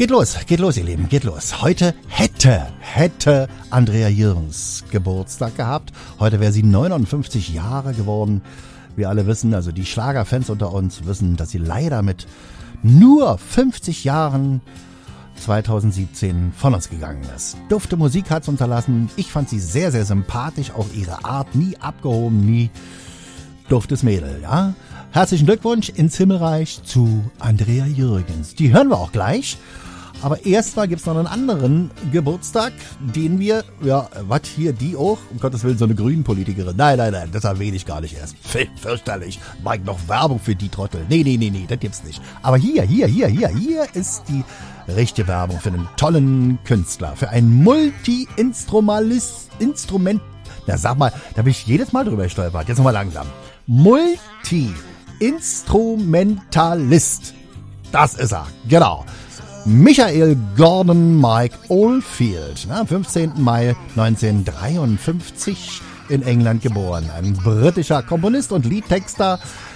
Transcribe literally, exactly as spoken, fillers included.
Geht los, geht los, ihr Lieben, geht los. Heute hätte, hätte Andrea Jürgens Geburtstag gehabt. Heute wäre sie neunundfünfzig Jahre geworden. Wir alle wissen, also die Schlagerfans unter uns wissen, dass sie leider mit nur fünfzig Jahren zweitausendsiebzehn von uns gegangen ist. Dufte Musik hat's unterlassen. Ich fand sie sehr, sehr sympathisch. Auch ihre Art, nie abgehoben, nie duftes Mädel, ja. Herzlichen Glückwunsch ins Himmelreich zu Andrea Jürgens. Die hören wir auch gleich. Aber erstmal gibt's noch einen anderen Geburtstag, den wir, ja, was hier, die auch? Um Gottes Willen, so eine Grünen-Politikerin. Nein, nein, nein, das erwähne ich gar nicht erst. Fürchterlich. Mach ich noch Werbung für die Trottel. Nee, nee, nee, nee, das gibt's nicht. Aber hier, hier, hier, hier, hier ist die richtige Werbung für einen tollen Künstler. Für einen Multi-Instrumentalist, Instrument, na sag mal, da bin ich jedes Mal drüber gestolpert. Jetzt nochmal langsam. Multi-Instrumentalist. Das ist er, genau. Michael Gordon Mike Oldfield, am fünfzehnten Mai neunzehnhundertdreiundfünfzig in England geboren. Ein britischer Komponist und Liedtexter,